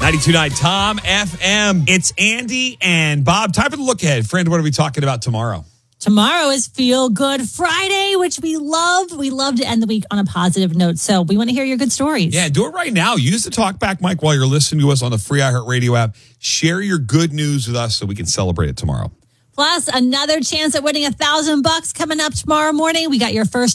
92.9 Tom FM. It's Andy and Bob. Time for the look ahead. Friend, what are we talking about tomorrow? Tomorrow is Feel Good Friday, which we love. We love to end the week on a positive note. So we want to hear your good stories. Yeah, do it right now. Use the talkback mic while you're listening to us on the free iHeartRadio app. Share your good news with us so we can celebrate it tomorrow. Plus, another chance at winning $1,000 coming up tomorrow morning. We got your first